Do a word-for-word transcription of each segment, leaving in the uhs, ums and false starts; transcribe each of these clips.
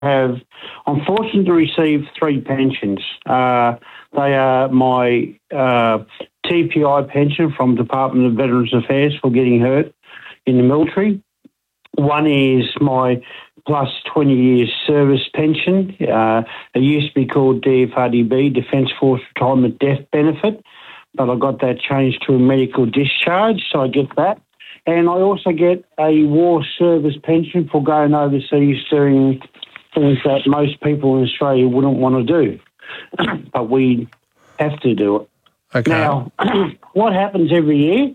have, I'm fortunate to receive three pensions. Uh, they are my uh, T P I pension from Department of Veterans Affairs for getting hurt in the military. One is my plus twenty years service pension. Uh, it used to be called D F R D B, Defence Force Retirement Death Benefit, but I got that changed to a medical discharge, so I get that. And I also get a war service pension for going overseas doing things that most people in Australia wouldn't want to do. But we have to do it. Okay. Now, what happens every year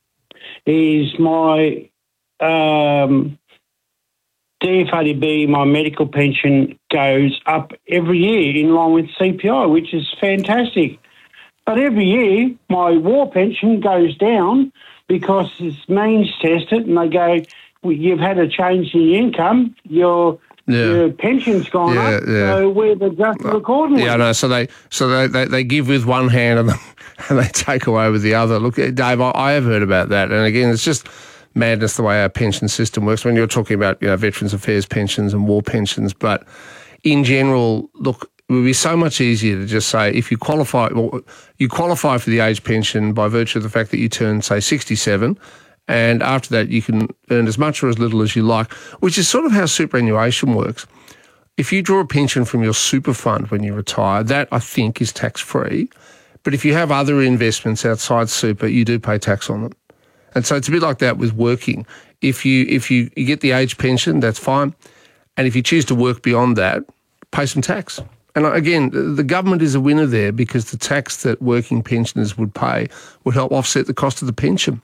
is my um, D F R D B, my medical pension, goes up every year in line with C P I, which is fantastic. But every year, my war pension goes down because it's means tested, and they go, well, you've had a change in your income, your yeah. your pension's gone yeah, up, yeah. so we're adjusted accordingly. Yeah, I know. So they so they, they, they give with one hand and, and they take away with the other. Look, Dave, I, I have heard about that, and again, it's just madness the way our pension system works. When you're talking about, you know, Veterans Affairs pensions and war pensions, but in general, look, it would be so much easier to just say if you qualify, well, you qualify for the age pension by virtue of the fact that you turn, say, sixty-seven, and after that you can earn as much or as little as you like, which is sort of how superannuation works. If you draw a pension from your super fund when you retire, that I think is tax-free. But if you have other investments outside super, you do pay tax on them. And so it's a bit like that with working. If you if you, you get the age pension, that's fine. And if you choose to work beyond that, pay some tax. And again, the government is a winner there because the tax that working pensioners would pay would help offset the cost of the pension.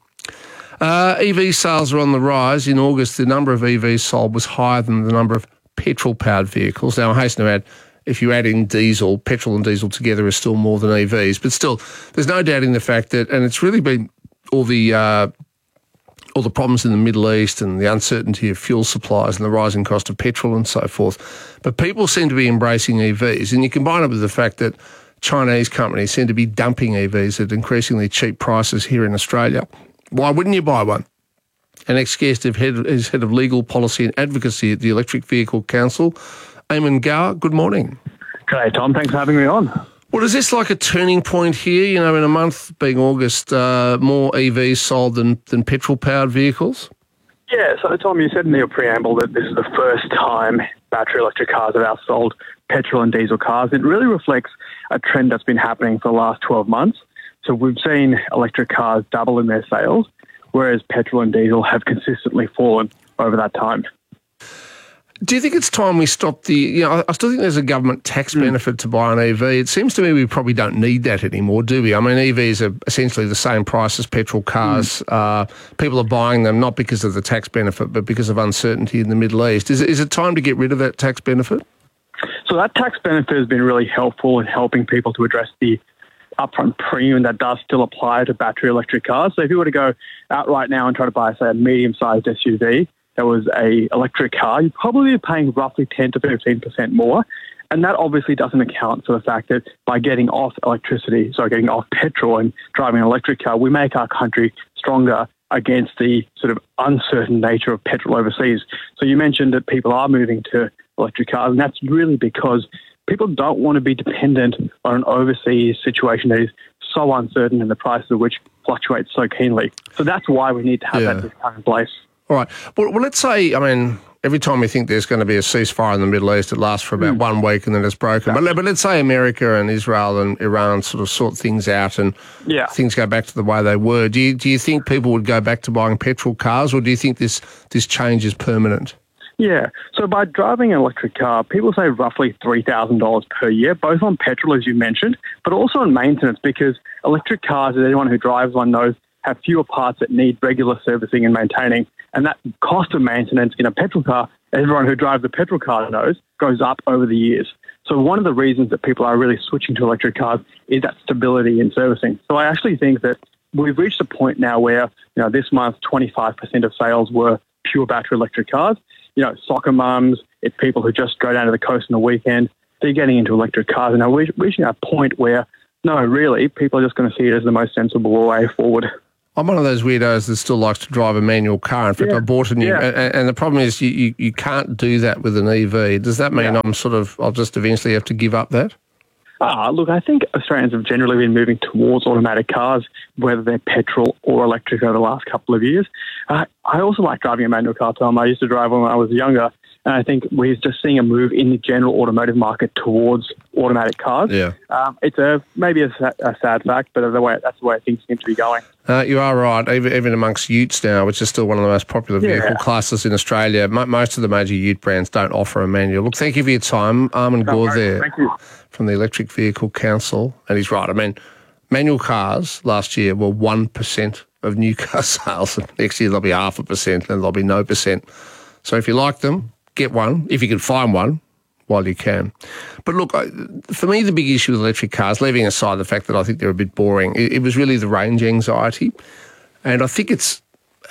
Uh, E V sales are on the rise. In August, the number of E Vs sold was higher than the number of petrol-powered vehicles. Now, I hasten to add, if you add in diesel, petrol and diesel together is still more than E Vs. But still, there's no doubting the fact that, and it's really been all the uh, all the problems in the Middle East and the uncertainty of fuel supplies and the rising cost of petrol and so forth. But people seem to be embracing E Vs, and you combine it with the fact that Chinese companies seem to be dumping E Vs at increasingly cheap prices here in Australia. Why wouldn't you buy one? An ex-guest of head, is head of legal policy and advocacy at the Electric Vehicle Council, Eamon Gower. Good morning. G'day, Tom. Thanks for having me on. Well, is this like a turning point here? You know, in a month being August, uh, more E Vs sold than, than petrol-powered vehicles? Yeah, so Tom, you said in your preamble that this is the first time battery electric cars have outsold petrol and diesel cars. It really reflects a trend that's been happening for the last twelve months. So we've seen electric cars double in their sales, whereas petrol and diesel have consistently fallen over that time. Do you think it's time we stop the, you know, I still think there's a government tax benefit mm. to buy an E V. It seems to me we probably don't need that anymore, do we? I mean, E Vs are essentially the same price as petrol cars. Mm. Uh, people are buying them not because of the tax benefit, but because of uncertainty in the Middle East. Is it, is it time to get rid of that tax benefit? So that tax benefit has been really helpful in helping people to address the upfront premium that does still apply to battery electric cars. So if you were to go out right now and try to buy, say, a medium-sized S U V that was a electric car, you'd probably be paying roughly ten to fifteen percent more. And that obviously doesn't account for the fact that by getting off electricity, sorry, getting off petrol and driving an electric car, we make our country stronger against the sort of uncertain nature of petrol overseas. So you mentioned that people are moving to electric cars, and that's really because people don't want to be dependent on an overseas situation that is so uncertain and the price of which fluctuates so keenly. So that's why we need to have yeah. that discount in place. All right. Well, well, let's say, I mean, every time we think there's going to be a ceasefire in the Middle East, it lasts for about mm. one week and then it's broken. Exactly. But, but let's say America and Israel and Iran sort of sort things out and yeah. things go back to the way they were. Do you, do you think people would go back to buying petrol cars, or do you think this, this change is permanent? Yeah. So by driving an electric car, people save roughly three thousand dollars per year, both on petrol, as you mentioned, but also on maintenance, because electric cars, as anyone who drives one knows, have fewer parts that need regular servicing and maintaining. And that cost of maintenance in a petrol car, everyone who drives a petrol car knows, goes up over the years. So one of the reasons that people are really switching to electric cars is that stability in servicing. So I actually think that we've reached a point now where, you know, this month, twenty-five percent of sales were pure battery electric cars. You know, soccer mums, it's people who just go down to the coast on the weekend. They're getting into electric cars. And now we're reaching a point where, no, really, people are just going to see it as the most sensible way forward. I'm one of those weirdos that still likes to drive a manual car. In fact, Yeah. I bought a new, Yeah. and, and the problem is you, you, you can't do that with an E V. Does that mean Yeah. I'm sort of, I'll just eventually have to give up that? Ah, look, I think Australians have generally been moving towards automatic cars, whether they're petrol or electric over the last couple of years. Uh, I also like driving a manual car, Tom. I used to drive when I was younger, and I think we're just seeing a move in the general automotive market towards automatic cars. Yeah. Um, it's a maybe a, sa- a sad fact, but the way, that's the way things seem to be going. Uh, you are right. Even, even amongst utes now, which is still one of the most popular vehicle Yeah. classes in Australia, mo- most of the major ute brands don't offer a manual. Look, thank you for your time. Armand No Gore worries. there Thank you. from the Electric Vehicle Council. And he's right. I mean, manual cars last year were one percent of new car sales. Next year, they'll be half a percent and there'll be no percent. So if you like them, get one, if you can find one, while you can. But look, I- for me, the big issue with electric cars, leaving aside the fact that I think they're a bit boring, it, it was really the range anxiety. And I think it's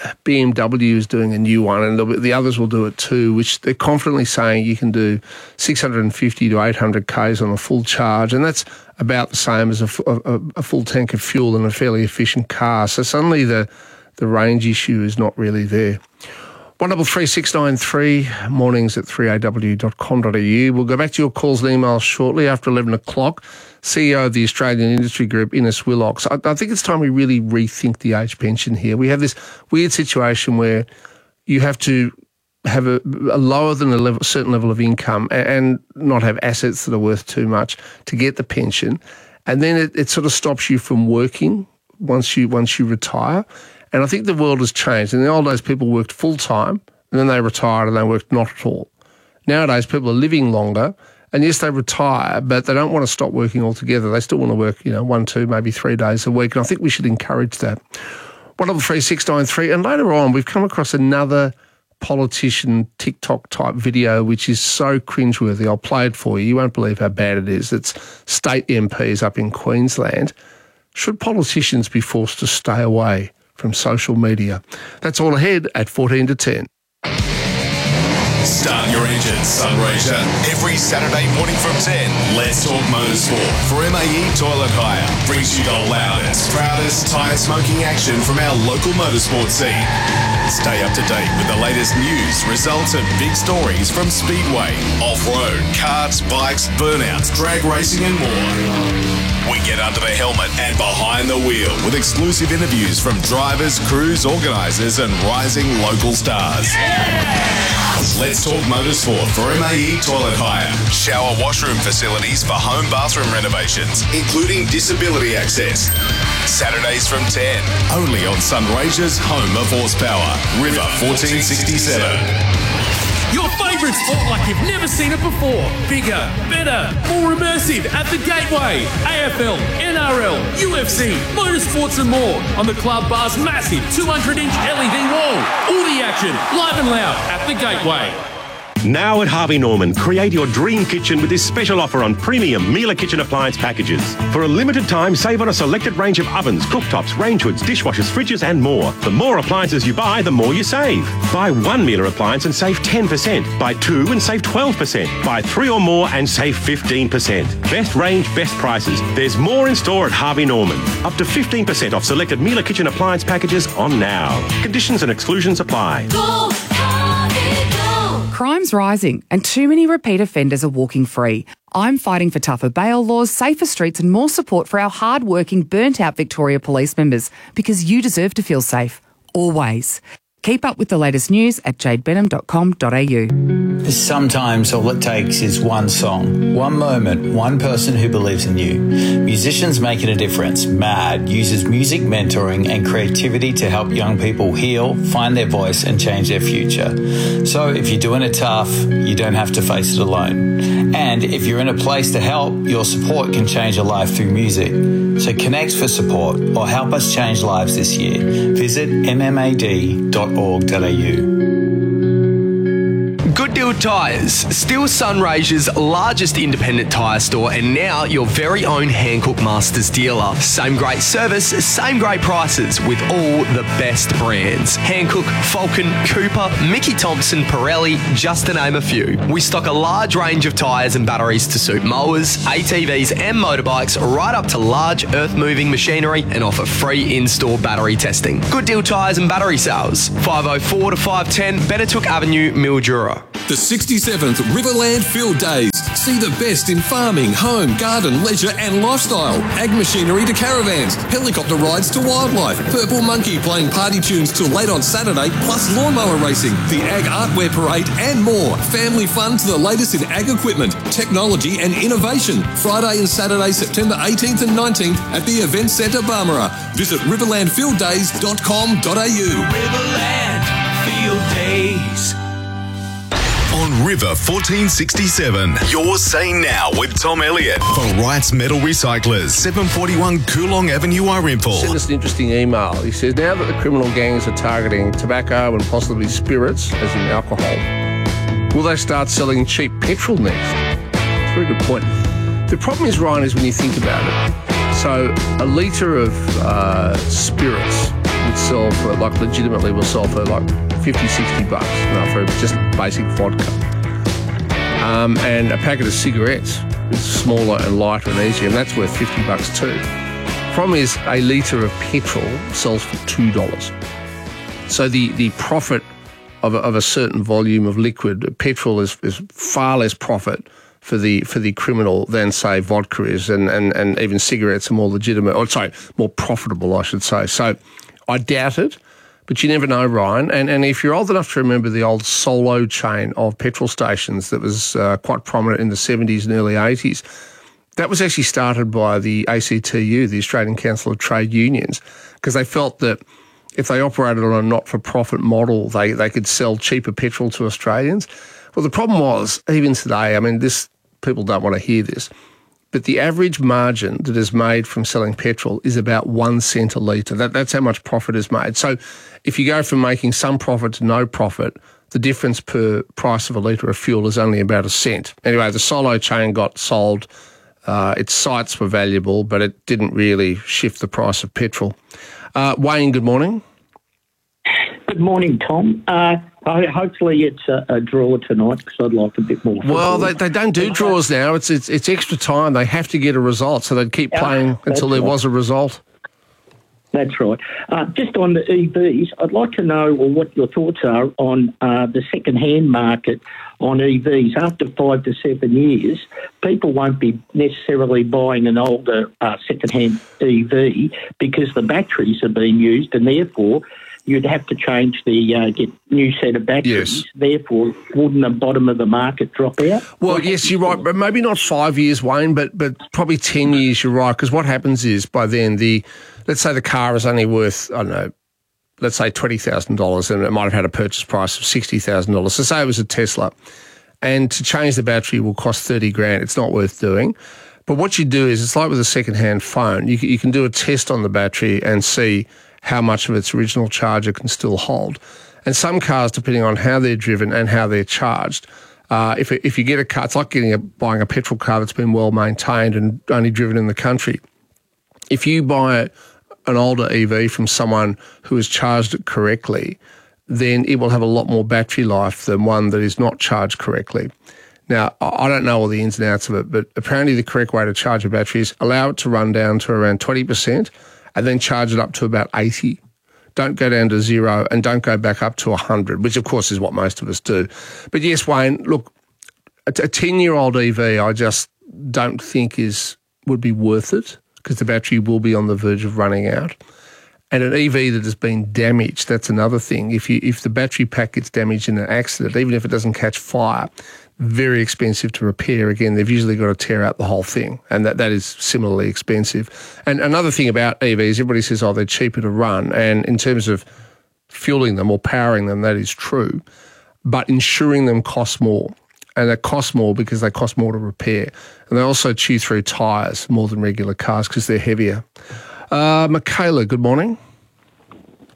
B M W is doing a new one, and the, the others will do it too, which they're confidently saying you can do six hundred fifty to eight hundred kays on a full charge, and that's about the same as a, fu- a, a full tank of fuel in a fairly efficient car. So suddenly the, the range issue is not really there. one double three six nine three, mornings at three a w dot com dot a u. We'll go back to your calls and emails shortly after eleven o'clock. C E O of the Australian Industry Group, Ines Willocks. I, I think it's time we really rethink the age pension here. We have this weird situation where you have to have a, a lower than a level, certain level of income and, and not have assets that are worth too much to get the pension. And then it, it sort of stops you from working once you once you retire. And I think the world has changed. In the old days, people worked full-time, and then they retired and they worked not at all. Nowadays, people are living longer, and yes, they retire, but they don't want to stop working altogether. They still want to work, you know, one, two, maybe three days a week, and I think we should encourage that. one double three six nine three, and later on, we've come across another politician TikTok-type video, which is so cringeworthy. I'll play it for you. You won't believe how bad it is. It's state M Ps up in Queensland. Should politicians be forced to stay away from social media? That's all ahead at fourteen to ten. Start your engines, Sunraysia. Every Saturday morning from ten, Let's Talk Motorsport for M A E Toilet Hire. Brings you the loudest, proudest tyre smoking action from our local motorsport scene. Stay up to date with the latest news, results and big stories from Speedway, off-road, karts, bikes, burnouts, drag racing and more. We get under the helmet and behind the wheel with exclusive interviews from drivers, crews, organisers and rising local stars. Let's Talk Motorsport for M A E Toilet Hire. Shower washroom facilities for home bathroom renovations, including disability access. Saturdays from ten, only on Sunraysia's home of horsepower, River fourteen sixty-seven. Your favourite sport like you've never seen it before. Bigger, better, more immersive at the Gateway. A F L, N R L, U F C, motorsports and more on the Club Bar's massive two hundred inch L E D wall. All the action, live and loud at the Gateway. Now at Harvey Norman, create your dream kitchen with this special offer on premium Miele kitchen appliance packages. For a limited time, save on a selected range of ovens, cooktops, range hoods, dishwashers, fridges and more. The more appliances you buy, the more you save. Buy one Miele appliance and save ten percent. Buy two and save twelve percent. Buy three or more and save fifteen percent. Best range, best prices. There's more in store at Harvey Norman. Up to fifteen percent off selected Miele kitchen appliance packages on now. Conditions and exclusions apply. Go, Harvey, go. Crime's rising and too many repeat offenders are walking free. I'm fighting for tougher bail laws, safer streets and more support for our hard-working, burnt-out Victoria Police members because you deserve to feel safe. Always. Keep up with the latest news at jade benham dot com dot a u. Sometimes all it takes is one song, one moment, one person who believes in you. Musicians Making a Difference, MAD, uses music mentoring and creativity to help young people heal, find their voice and change their future. So if you're doing it tough, you don't have to face it alone. And if you're in a place to help, your support can change a life through music. So connect for support or help us change lives this year. Visit m m a d dot org dot a u. Good Deal Tyres, still Sunraysia's largest independent tyre store and now your very own Hankook Masters dealer. Same great service, same great prices with all the best brands. Hankook, Falcon, Cooper, Mickey Thompson, Pirelli, just to name a few. We stock a large range of tyres and batteries to suit mowers, A T Vs and motorbikes, right up to large earth-moving machinery, and offer free in-store battery testing. Good Deal Tyres and Battery Sales, five oh four to five ten Benetook Avenue, Mildura. The sixty-seventh Riverland Field Days. See the best in farming, home, garden, leisure and lifestyle. Ag machinery to caravans, helicopter rides to wildlife, Purple Monkey playing party tunes till late on Saturday, plus lawnmower racing, the Ag Artwear Parade and more. Family fun to the latest in ag equipment, technology and innovation. Friday and Saturday, September eighteenth and nineteenth at the Event Centre, Barmera. Visit riverland field days dot com dot a u. Riverland Field Days. On River fourteen sixty-seven, you're saying now with Tom Elliott for Wright's Metal Recyclers, seven forty-one Coolong Avenue, Arinful. Sent us an interesting email. He says, now that the criminal gangs are targeting tobacco and possibly spirits, as in alcohol, will they start selling cheap petrol next? That's a very good point. The problem is, Ryan, is when you think about it. So a litre of uh, spirits would sell for, like, legitimately will sell for like fifty, sixty bucks, you know, for just basic vodka. Um, and a packet of cigarettes is smaller and lighter and easier, and that's worth fifty bucks too. Problem is, a litre of petrol sells for two dollars. So the, the profit of a, of a certain volume of liquid petrol is, is far less profit for the for the criminal than, say, vodka is, and, and, and even cigarettes are more legitimate, or sorry, more profitable, I should say. So I doubt it, but you never know, Ryan. And and if you're old enough to remember the old Solo chain of petrol stations that was uh, quite prominent in the seventies and early eighties, that was actually started by the A C T U, the Australian Council of Trade Unions, because they felt that if they operated on a not-for-profit model, they, they could sell cheaper petrol to Australians. Well, the problem was, even today, I mean, this people don't want to hear this, but the average margin that is made from selling petrol is about one cent a litre. That, that's how much profit is made. So if you go from making some profit to no profit, the difference per price of a litre of fuel is only about a cent. Anyway, the Solo chain got sold. Uh, its sites were valuable, but it didn't really shift the price of petrol. Uh, Wayne, good morning. Good morning, Tom. Uh, hopefully it's a, a draw tonight, because I'd like a bit more football. Well, they, they don't do draws now. It's, it's it's extra time. They have to get a result, so they'd keep playing yeah, until there right. was a result. That's right. Uh, just on the E Vs, I'd like to know well, what your thoughts are on uh, the second-hand market on E Vs. After five to seven years, people won't be necessarily buying an older uh, second-hand E V because the batteries are being used, and therefore you'd have to change the, uh, get new set of batteries. Yes. Therefore, wouldn't the bottom of the market drop out? Well, what yes, you're right, but maybe not five years, Wayne, but but probably ten years, you're right, because what happens is by then, the let's say the car is only worth, I don't know, let's say twenty thousand dollars, and it might have had a purchase price of sixty thousand dollars. So say it was a Tesla, and to change the battery will cost thirty grand. It's not worth doing. But what you do is, it's like with a second-hand phone. You, you can do a test on the battery and see how much of its original charger can still hold. And some cars, depending on how they're driven and how they're charged, uh, if if you get a car, it's like getting a, buying a petrol car that's been well maintained and only driven in the country. If you buy an older E V from someone who has charged it correctly, then it will have a lot more battery life than one that is not charged correctly. Now, I don't know all the ins and outs of it, but apparently the correct way to charge a battery is allow it to run down to around twenty percent, and then charge it up to about eighty. Don't go down to zero, and don't go back up to one hundred, which of course is what most of us do. But yes, Wayne, look, a ten-year-old E V I just don't think is would be worth it, because the battery will be on the verge of running out. And an E V that has been damaged, that's another thing. If you if the battery pack gets damaged in an accident, even if it doesn't catch fire, very expensive to repair. Again, they've usually got to tear out the whole thing, and that, that is similarly expensive. And another thing about E Vs, everybody says, oh, they're cheaper to run. And in terms of fueling them or powering them, that is true. But insuring them costs more. And they cost more because they cost more to repair. And they also chew through tyres more than regular cars because they're heavier. Uh, Michaela, good morning.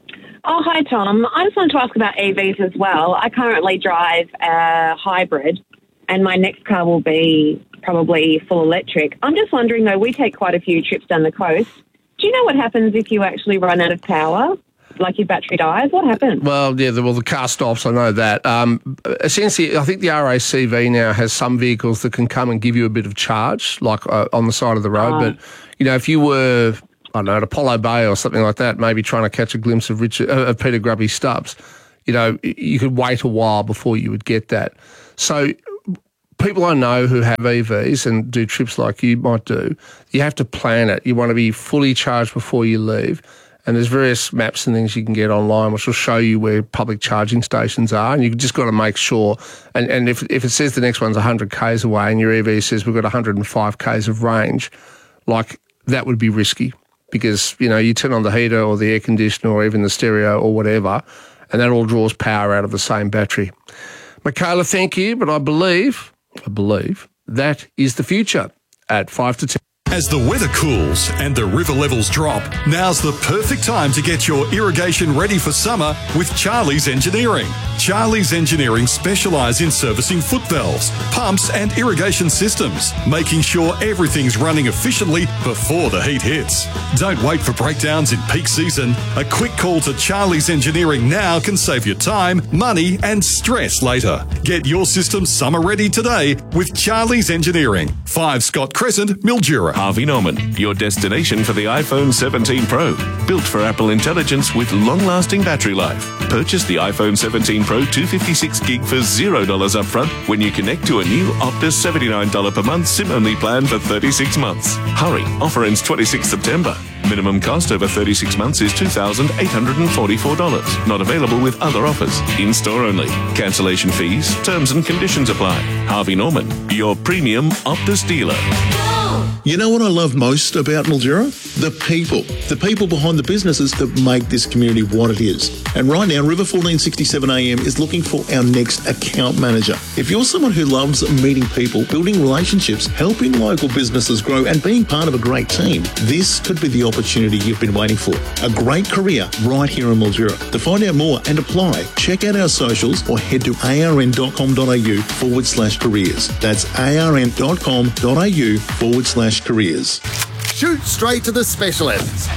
Oh, hi, Tom. I just wanted to ask about E Vs as well. I currently drive a hybrid, and my next car will be probably full electric. I'm just wondering, though, we take quite a few trips down the coast. Do you know what happens if you actually run out of power? Like your battery dies? What happens? Well, yeah, the, well, the car stops, I know that. Um, essentially, I think the R A C V now has some vehicles that can come and give you a bit of charge, like uh, on the side of the road. Oh. But, you know, if you were, I don't know, at Apollo Bay or something like that, maybe trying to catch a glimpse of, Richard, uh, of Peter Grubby Stubbs, you know, you could wait a while before you would get that. So people I know who have E Vs and do trips like you might do, you have to plan it. You want to be fully charged before you leave. And there's various maps and things you can get online which will show you where public charging stations are, and you've just got to make sure. And, and if if it says the next one's one hundred kays away and your E V says we've got one hundred five kays of range, like that would be risky because, you know, you turn on the heater or the air conditioner or even the stereo or whatever, and that all draws power out of the same battery. Michaela, thank you, but I believe, I believe that is the future at five to ten. As the weather cools and the river levels drop, now's the perfect time to get your irrigation ready for summer with Charlie's Engineering. Charlie's Engineering specialise in servicing foot valves, pumps and irrigation systems, making sure everything's running efficiently before the heat hits. Don't wait for breakdowns in peak season. A quick call to Charlie's Engineering now can save you time, money and stress later. Get your system summer ready today with Charlie's Engineering. five Scott Crescent, Mildura. Harvey Norman, your destination for the iPhone seventeen Pro. Built for Apple Intelligence with long-lasting battery life. Purchase the iPhone seventeen Pro two hundred fifty-six gig for zero dollars upfront when you connect to a new Optus seventy-nine dollars per month SIM-only plan for thirty-six months. Hurry, offer ends twenty-sixth September. Minimum cost over thirty-six months is two thousand eight hundred forty-four dollars. Not available with other offers. In-store only. Cancellation fees, terms and conditions apply. Harvey Norman, your premium Optus dealer. You know what I love most about Mildura? The people. The people behind the businesses that make this community what it is. And right now, River fourteen sixty-seven A M is looking for our next account manager. If you're someone who loves meeting people, building relationships, helping local businesses grow and being part of a great team, this could be the opportunity you've been waiting for. A great career right here in Mildura. To find out more and apply, check out our socials or head to arn.com.au forward slash careers. That's arn.com.au forward slash careers. Shoot straight to the specialists.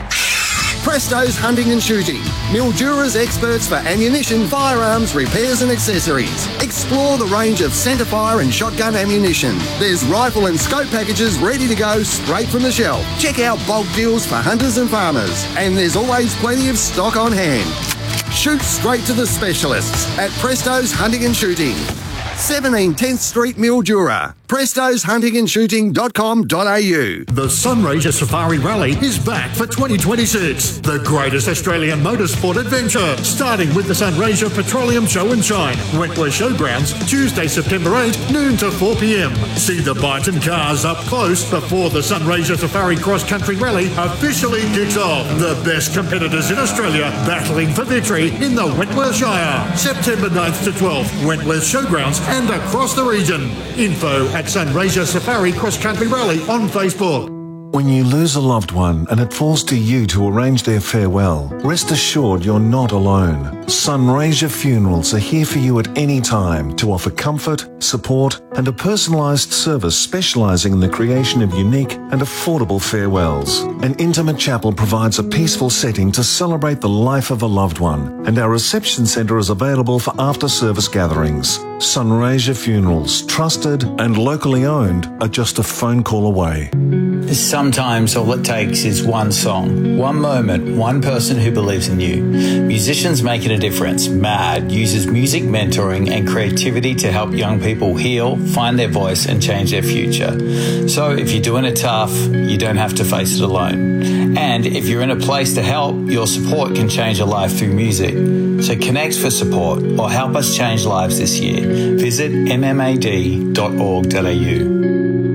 Presto's Hunting and Shooting. Mildura's experts for ammunition, firearms, repairs and accessories. Explore the range of centerfire and shotgun ammunition. There's rifle and scope packages ready to go straight from the shelf. Check out bulk deals for hunters and farmers. And there's always plenty of stock on hand. Shoot straight to the specialists at Presto's Hunting and Shooting. seventeen tenth Street, Mildura. prestos hunting and shooting dot com dot a u. The Sunraysia Safari Rally is back for twenty twenty-six. The greatest Australian motorsport adventure, starting with the Sunraysia Petroleum Show and Shine, Wentworth Showgrounds, Tuesday, September eighth, noon to four p m. See the Byton cars up close before the Sunraysia Safari Cross Country Rally officially kicks off. The best competitors in Australia battling for victory in the Wentworth Shire. September ninth to twelfth, Wentworth Showgrounds and across the region. Info at Sunraysia Safari Cross Country Rally on Facebook. When you lose a loved one and it falls to you to arrange their farewell, rest assured you're not alone. Sunraysia Funerals are here for you at any time to offer comfort, support and a personalised service specialising in the creation of unique and affordable farewells. An intimate chapel provides a peaceful setting to celebrate the life of a loved one, and our reception centre is available for after-service gatherings. Sunraysia Funerals, trusted and locally owned, are just a phone call away. Sometimes all it takes is one song, one moment, one person who believes in you. Musicians Making a Difference, MAD, uses music mentoring and creativity to help young people heal, find their voice and change their future. So if you're doing it tough, you don't have to face it alone. And if you're in a place to help, your support can change a life through music. So connect for support or help us change lives this year. Visit m m a d dot org dot a u.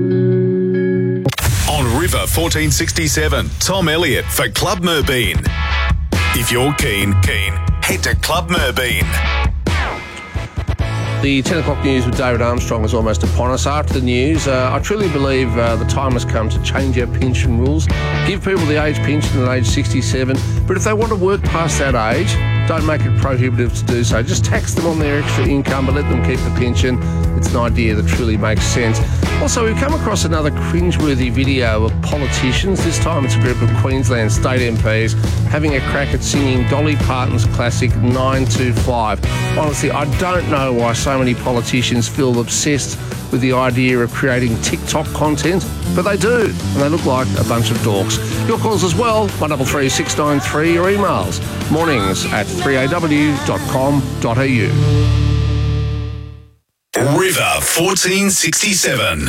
River fourteen sixty-seven, Tom Elliott for Club Merbeen. If you're keen, keen, head to Club Merbeen. The ten o'clock news with David Armstrong is almost upon us. After the news, uh, I truly believe uh, the time has come to change our pension rules, give people the age pension at age sixty-seven, but if they want to work past that age, don't make it prohibitive to do so. Just tax them on their extra income, but let them keep the pension. It's an idea that truly makes sense. Also, we've come across another cringeworthy video of politicians. This time it's a group of Queensland state M Ps having a crack at singing Dolly Parton's classic nine two five. Honestly, I don't know why so many politicians feel obsessed with the idea of creating TikTok content, but they do, and they look like a bunch of dorks. Your calls as well, one three three six nine three, your emails, mornings at three a w dot com dot a u. River fourteen sixty-seven.